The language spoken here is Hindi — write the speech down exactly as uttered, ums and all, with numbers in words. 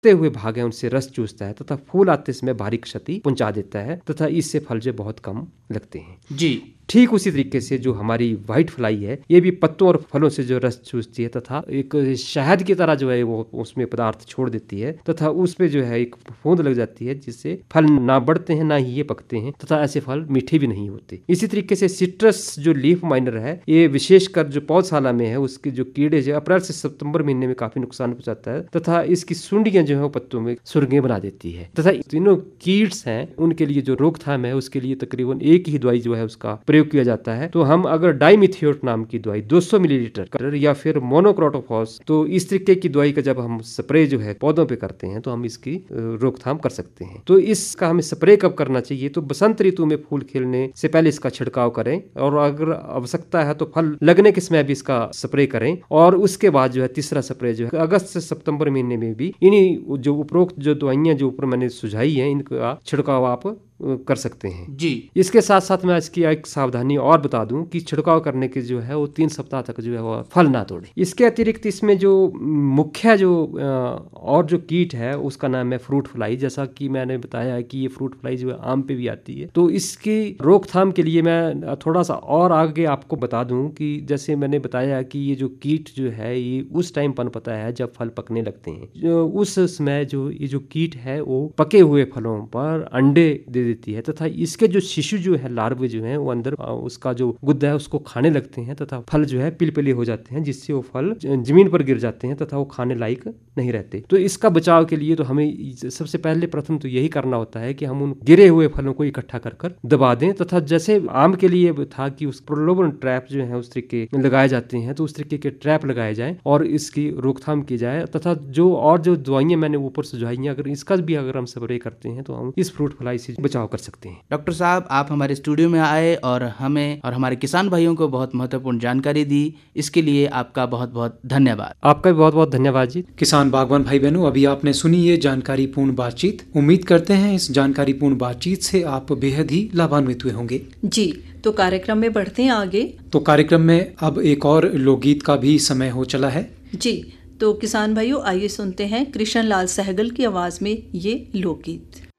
हुए भाग है उनसे रस चूसता है तथा फूल आते समय भारी क्षति पहुंचा देता है तथा इससे फल जो बहुत कम लगते हैं। जी ठीक उसी तरीके से जो हमारी व्हाइट फ्लाई है ये भी पत्तों और फलों से जो रस चूसती है तथा एक शहद की तरह जो है वो उसमें पदार्थ छोड़ देती है तथा उसमें जो है एक फूंद लग जाती है जिससे फल ना बढ़ते हैं ना ही ये पकते हैं तथा ऐसे फल मीठे भी नहीं होते। इसी तरीके से सिट्रस जो लीफ माइनर है ये विशेषकर जो पौधशाला में है उसके जो कीड़े जो अप्रैल से सितंबर महीने में काफी नुकसान पहुंचाता है तथा इसकी सुंडियां जो है पत्तों में सुर्गे बना देती है तथा तीनों कीट्स हैं उनके लिए जो रोकथाम है उसके लिए तकरीबन एक ही दवाई जो है उसका प्रयोग किया जाता है। तो हम अगर डाइमिथियोट नाम की दवाई दो सौ मिलीलीटर या फिर मोनोक्रोटोफॉस तो इस तरीके की दवाई का जब हम स्प्रे जो है पौधों पे करते हैं तो हम इसकी रोकथाम कर सकते हैं। तो इसका हमें स्प्रे कब करना चाहिए? तो बसंत ऋतु में फूल खिलने से पहले इसका छिड़काव करें और अगर आवश्यकता है तो फल लगने के समय भी इसका स्प्रे करें और उसके बाद जो है तीसरा स्प्रे जो है अगस्त से सितंबर महीने में भी इन्हीं जो उपरोक्त जो दवाइयां जो ऊपर मैंने सुझाई है इनका छिड़काव आप कर सकते हैं जी। इसके साथ साथ मैं इसकी एक सावधानी और बता दूं कि छिड़काव करने के जो है वो तीन सप्ताह तक जो है वो फल ना तोड़े। इसके अतिरिक्त इसमें जो मुख्य जो और जो कीट है उसका नाम है फ्रूट फ्लाई। जैसा कि मैंने बताया है कि ये फ्रूट फ्लाई जो है आम पे भी आती है तो इसकी रोकथाम के लिए मैं थोड़ा सा और आगे आपको बता दूं कि जैसे मैंने बताया कि ये जो कीट जो है ये उस टाइम पनपता है जब फल पकने लगते हैं। जो उस समय जो ये जो कीट है वो पके हुए फलों पर अंडे दे देती है तथा इसके जो शिशु जो है लार्वे जो है वो अंदर उसका जो गुद्दा है उसको खाने लगते हैं तथा फल जो है पिलपिले हो जाते हैं जिससे वो फल जमीन पर गिर जाते हैं तथा वो खाने लायक नहीं रहते। तो इसका बचाव के लिए तो हमें सबसे पहले प्रथम तो यही करना होता है कि हम उन गिरे हुए फलों को इकट्ठा कर कर दबा दें तथा जैसे आम के लिए था कि उस प्रलोभन ट्रैप जो है उस तरीके लगाए जाते हैं तो उस तरीके के ट्रैप लगाए जाए और इसकी रोकथाम की जाए तथा जो और जो दवाइयां मैंने ऊपर सुझाई हैं अगर इसका भी अगर हम स्प्रे करते हैं तो हम इस फ्रूट फ्लाई से बचाव कर सकते हैं। डॉक्टर साहब आप हमारे स्टूडियो में आए और हमें और हमारे किसान भाइयों को बहुत महत्वपूर्ण जानकारी दी, इसके लिए आपका बहुत बहुत धन्यवाद। आपका भी बहुत बहुत धन्यवाद जी। किसान बागवान भाई बहनों, अभी आपने सुनी ये जानकारीपूर्ण बातचीत। उम्मीद करते हैं इस जानकारीपूर्ण बातचीत से आप बेहद ही लाभान्वित हुए होंगे। जी, तो कार्यक्रम में बढ़ते हैं आगे। तो कार्यक्रम में अब एक और लोकगीत का भी समय हो चला है। जी, तो किसान भाइयों आइए सुनते हैं कृष्ण लाल सहगल की आवाज में ये लोकगीत।